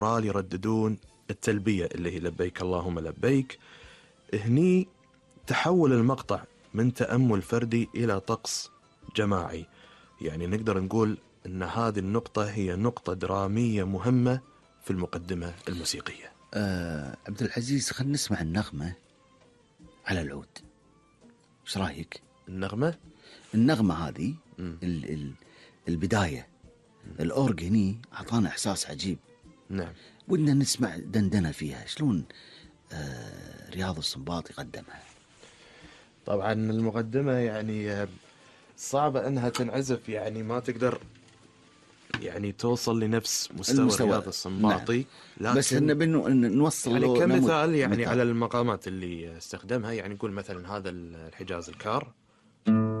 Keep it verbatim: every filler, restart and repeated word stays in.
يرددون التلبية اللي هي لبيك اللهم لبيك. هني تحول المقطع من تأمل فردي إلى طقس جماعي. يعني نقدر نقول أن هذه النقطة هي نقطة درامية مهمة في المقدمة الموسيقية. آه عبد العزيز، خلينا نسمع النغمة على العود، ايش رايك؟ النغمة النغمة هذه ال ال البداية، الأورج هني أعطانا إحساس عجيب. نعم. ودنا نسمع دندنة فيها، شلون آه رياض السنباطي قدمها؟ طبعا المقدمة يعني صعبة أنها تنعزف، يعني ما تقدر يعني توصل لنفس مستوى, المستوى رياض السنباطي. نعم. لكن بس نبي نوصل يعني له كمثال يعني مثال. على المقامات اللي استخدمها، يعني نقول مثلا هذا الحجاز الكار